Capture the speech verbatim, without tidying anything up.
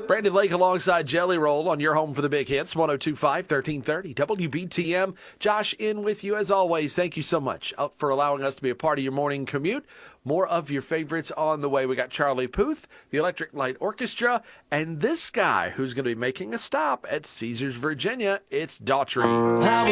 Brandon Lake alongside Jelly Roll on your home for the big hits, one oh two point five, thirteen thirty W B T M. Josh in with you as always. Thank you so much for allowing us to be a part of your morning commute. More of your favorites on the way. We got Charlie Puth, the Electric Light Orchestra, and this guy who's going to be making a stop at Caesars, Virginia. It's Daughtry.